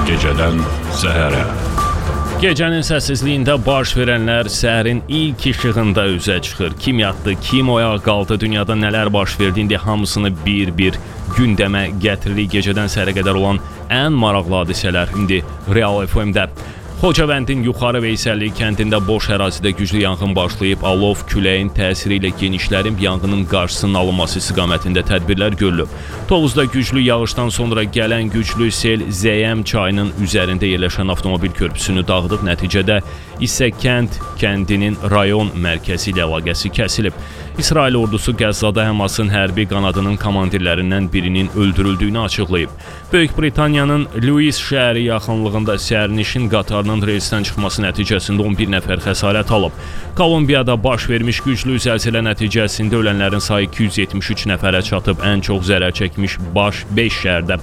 Gecədən səhərə. Gecənin səssizliyində baş verənlər səhərin ilk işığında üzə çıxır. Kim yatdı, kim oyağa qaldı, dünyada nələr baş verdi, indi hamısını bir-bir gündəmə gətiririk. Gecədən səhərə qədər olan ən maraqlı hadisələr indi Real FM-də. Xocavəndin Yuxarı Veysəlli kəndində boş ərazidə güclü yanğın başlayıb. Alov küləyin təsiri ilə genişlənib, yanğının qarşısının alınması istiqamətində tədbirlər görülüb. Tovuzda güclü yağışdan sonra gələn güclü sel Zəyəm çayının üzərində yerləşən avtomobil körpüsünü dağıdıb. Nəticədə İsə kəndinin rayon mərkəzi ilə əlaqəsi kəsilib. İsrail ordusu Qəzzada Həmasın hərbi qanadının komandirlərindən birinin öldürüldüyünü açıqlayıb. Böyük Britaniyanın Lewis şəhəri yaxınlığında sərnişin qatarının reysdən çıxması nəticəsində 11 nəfər xəsarət alıb. Kolumbiyada baş vermiş güclü zəlzələ nəticəsində ölənlərin sayı 273 nəfərə çatıb. Ən çox zərər çəkmiş 5 şəhərdə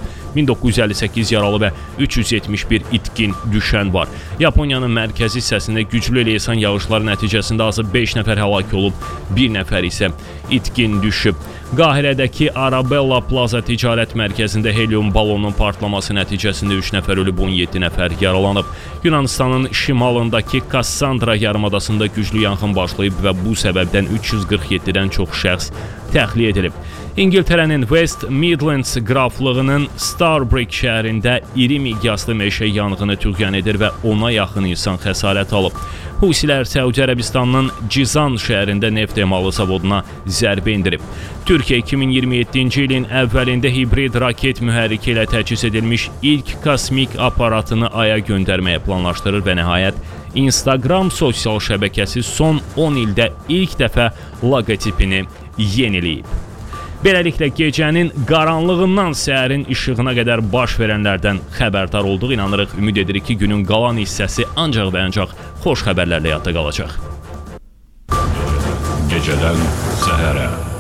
1958 yaralı və 371 itkin düşən var. Yaponiyanın mərkəzi hissəsində güclü leysan yağışları nəticəsində azı 5 nəfər həlak olub, 1 nəfər isə itkin düşüb. Qahirədəki Arabella Plaza ticarət mərkəzində helium balonunun partlaması nəticəsində 3 nəfər ölüb, 17 nəfər yaralanıb. Yunanistanın şimalındakı Kassandra yarımadasında güclü yanğın başlayıb və bu səbəbdən 347-dən çox şəxs təxliyə edilib. İngiltərənin West Midlands qraflığının Starbreak şəhərində iri miqyaslı meşə yanğını tüğyan edir və 10-a yaxın insan xəsarət alıb. Husilər Səudi Ərəbistanının Cizan şəhərində neft emalı zavoduna zərbə endirib. Türkiyə 2027-ci ilin əvvəlində hibrid raket mühərriki ilə təchiz edilmiş ilk kosmik aparatını Aya göndərməyə planlaşdırır və nəhayət Instagram sosial şəbəkəsi son 10 ildə ilk dəfə loqotipini yeniləyib. Beləliklə gecənin qaranlığından səhərin işığına qədər baş verənlərdən xəbərdar olduq. İnanırıq, ümid edirik ki, günün qalan hissəsi ancaq və ancaq xoş xəbərlərlə yadda qalacaq. Gecədən səhərə.